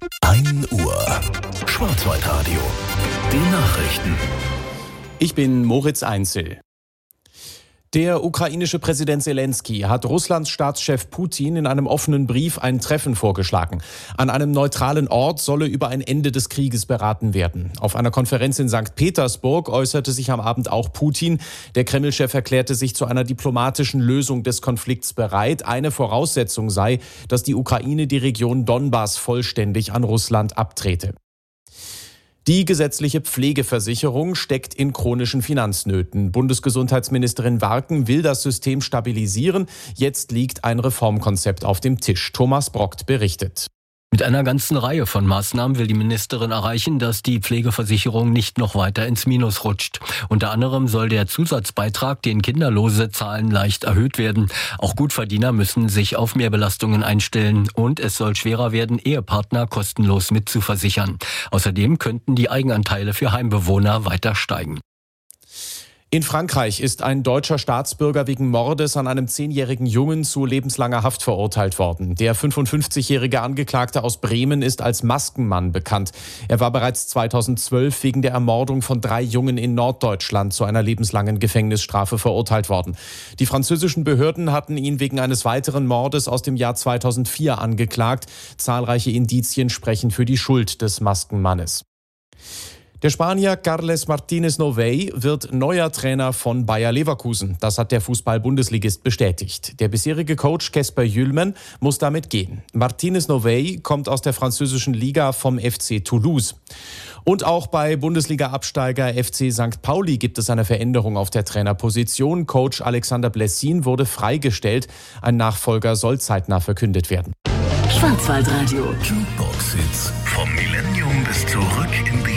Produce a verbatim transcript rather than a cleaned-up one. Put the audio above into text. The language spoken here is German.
ein Uhr. Schwarzwaldradio. Die Nachrichten. Ich bin Moritz Einzel. Der ukrainische Präsident Selenskyj hat Russlands Staatschef Putin in einem offenen Brief ein Treffen vorgeschlagen. An einem neutralen Ort solle über ein Ende des Krieges beraten werden. Auf einer Konferenz in Sankt Petersburg äußerte sich am Abend auch Putin. Der Kreml-Chef erklärte sich zu einer diplomatischen Lösung des Konflikts bereit. Eine Voraussetzung sei, dass die Ukraine die Region Donbass vollständig an Russland abtrete. Die gesetzliche Pflegeversicherung steckt in chronischen Finanznöten. Bundesgesundheitsministerin Warken will das System stabilisieren. Jetzt liegt ein Reformkonzept auf dem Tisch. Thomas Brockt berichtet. Mit einer ganzen Reihe von Maßnahmen will die Ministerin erreichen, dass die Pflegeversicherung nicht noch weiter ins Minus rutscht. Unter anderem soll der Zusatzbeitrag, den Kinderlose zahlen, leicht erhöht werden. Auch Gutverdiener müssen sich auf Mehrbelastungen einstellen. Und es soll schwerer werden, Ehepartner kostenlos mitzuversichern. Außerdem könnten die Eigenanteile für Heimbewohner weiter steigen. In Frankreich ist ein deutscher Staatsbürger wegen Mordes an einem zehnjährigen Jungen zu lebenslanger Haft verurteilt worden. Der fünfundfünfzigjährige Angeklagte aus Bremen ist als Maskenmann bekannt. Er war bereits zweitausendzwölf wegen der Ermordung von drei Jungen in Norddeutschland zu einer lebenslangen Gefängnisstrafe verurteilt worden. Die französischen Behörden hatten ihn wegen eines weiteren Mordes aus dem Jahr zweitausendvier angeklagt. Zahlreiche Indizien sprechen für die Schuld des Maskenmannes. Der Spanier Carles Martínez Novell wird neuer Trainer von Bayer Leverkusen. Das hat der Fußball-Bundesligist bestätigt. Der bisherige Coach Kasper Hjulmand muss damit gehen. Martínez Novell kommt aus der französischen Liga vom F C Toulouse. Und auch bei Bundesliga-Absteiger F C Sankt Pauli gibt es eine Veränderung auf der Trainerposition. Coach Alexander Blessin wurde freigestellt. Ein Nachfolger soll zeitnah verkündet werden. Schwarzwaldradio. Jukebox-Hits vom Millennium bis zu